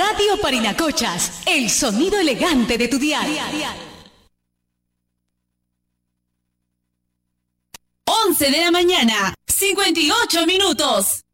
Radio Parinacochas, el sonido elegante de tu dial. 11 de la mañana, 58 minutos.